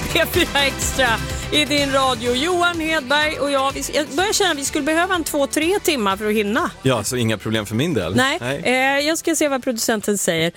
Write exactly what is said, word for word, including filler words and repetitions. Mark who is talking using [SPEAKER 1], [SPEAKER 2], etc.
[SPEAKER 1] P fyra Extra i din radio. Johan Hedberg och jag, vi, jag börjar känna att vi skulle behöva en två, tre timmar för att hinna.
[SPEAKER 2] Ja, så inga problem för min del.
[SPEAKER 1] Nej,
[SPEAKER 2] Nej.
[SPEAKER 1] Eh, jag ska se vad producenten säger.